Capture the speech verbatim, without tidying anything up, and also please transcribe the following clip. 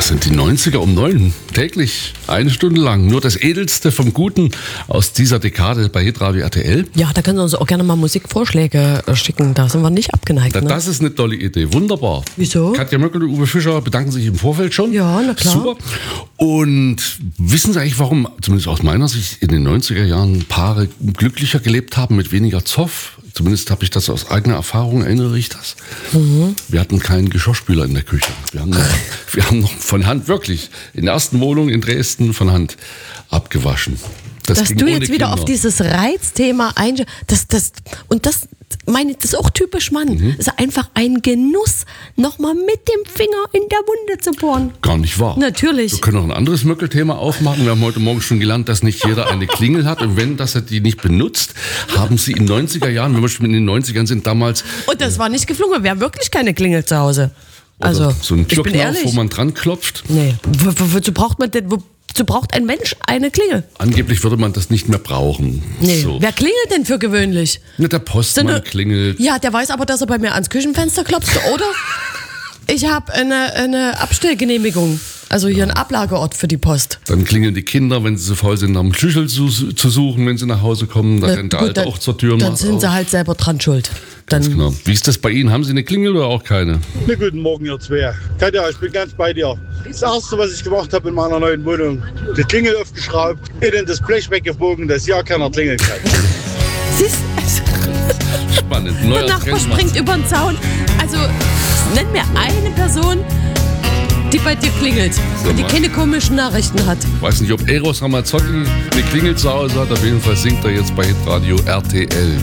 sind die neunziger um neun. Täglich, eine Stunde lang. Nur das Edelste vom Guten aus dieser Dekade bei Hitradio R T L. Ja, da können Sie uns auch gerne mal Musikvorschläge schicken. Da sind wir nicht abgeneigt. Da, Ne? das ist eine tolle Idee. Wunderbar. Wieso? Katja Möckel und Uwe Fischer bedanken sich im Vorfeld schon. Ja, na klar. Super. Und wissen Sie eigentlich, warum, zumindest aus meiner Sicht, in den neunziger Jahren Paare glücklicher gelebt haben mit weniger Zoff? Zumindest habe ich das aus eigener Erfahrung, erinnere ich das. Mhm. Wir hatten keinen Geschirrspüler in der Küche. Wir haben, noch, wir haben noch von Hand, wirklich, in der ersten Wohnung in Dresden von Hand abgewaschen. Das Dass ging du ohne jetzt wieder Kinder. auf dieses Reizthema einsch... Das, das, und das, meine, das ist auch typisch Mann. Mhm. Das ist einfach ein Genuss, nochmal mit dem Finger in der Wunde zu bohren. Gar nicht wahr. Natürlich. Wir können noch ein anderes Möckelthema aufmachen. Wir haben heute Morgen schon gelernt, dass nicht jeder eine Klingel hat. Und wenn, dass er die nicht benutzt, haben sie in den neunziger Jahren, wenn wir schon in den neunzigern sind, damals... Und das war nicht geflogen. Wir haben wirklich keine Klingel zu Hause. Oder Also, so ein ich bin Türknauf, ehrlich. wo man dran klopft. Nee. Wo, wo, wozu braucht man denn... Wo, wozu braucht ein Mensch eine Klingel? Angeblich würde man das nicht mehr brauchen. Nee. So. Wer klingelt denn für gewöhnlich? Ja, der Postmann So eine- klingelt. Ja, der weiß aber, dass er bei mir ans Küchenfenster klopft, oder? Ich habe eine, eine Abstellgenehmigung. Also hier ein Ablageort für die Post. Dann klingeln die Kinder, wenn sie so faul sind, nach dem Schlüssel zu, zu suchen, wenn sie nach Hause kommen. Dann Na, rennt der gut, Alte dann- auch zur Tür. Dann macht sind auf. sie halt selber dran schuld. Dann, Ganz genau. Wie ist das bei Ihnen? Haben Sie eine Klingel oder auch keine? Na, guten Morgen, ihr zwei. Katja, ich bin ganz bei dir. Das Erste, was ich gemacht habe in meiner neuen Wohnung, die Klingel aufgeschraubt, innen das Blech weggebogen, dass ja keiner klingeln kann. siehst Spannend. der Neuer Nachbar Trend. springt über den Zaun. Also nenn mir eine Person, die bei dir klingelt und die mal. keine komischen Nachrichten hat. Ich weiß nicht, ob Eros Ramazzotti eine Klingel zu Hause hat. Auf jeden Fall singt er jetzt bei Hitradio R T L.